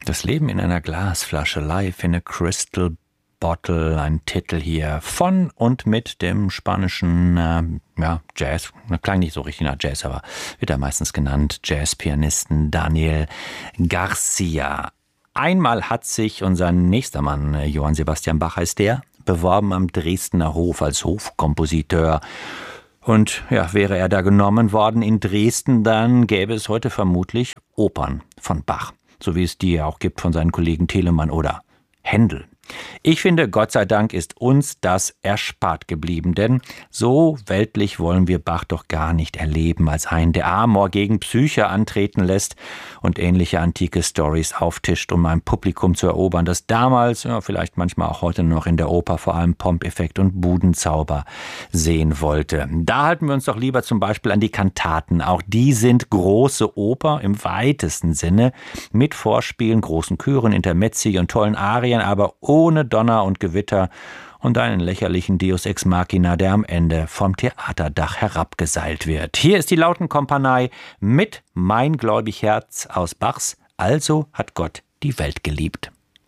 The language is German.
Das Leben in einer Glasflasche, Life in a Crystal Bottle, ein Titel hier von und mit dem spanischen Jazz, klang nicht so richtig nach Jazz, aber wird er meistens genannt, Jazzpianisten Daniel Garcia. Einmal hat sich unser nächster Mann, Johann Sebastian Bach heißt der, beworben am Dresdner Hof als Hofkompositeur. Und ja, wäre er da genommen worden in Dresden, dann gäbe es heute vermutlich Opern von Bach, so wie es die ja auch gibt von seinen Kollegen Telemann oder Händel. Ich finde, Gott sei Dank ist uns das erspart geblieben, denn so weltlich wollen wir Bach doch gar nicht erleben, als einen, der Amor gegen Psyche antreten lässt und ähnliche antike Stories auftischt, um ein Publikum zu erobern, das damals, vielleicht manchmal auch heute noch in der Oper vor allem Pompeffekt und Budenzauber sehen wollte. Da halten wir uns doch lieber zum Beispiel an die Kantaten. Auch die sind große Oper im weitesten Sinne, mit Vorspielen, großen Chören, Intermezzi und tollen Arien, aber ohne Donner und Gewitter und einen lächerlichen Deus Ex Machina, der am Ende vom Theaterdach herabgeseilt wird. Hier ist die Lautenkompanie mit Mein gläubig Herz aus Bachs Also hat Gott die Welt geliebt.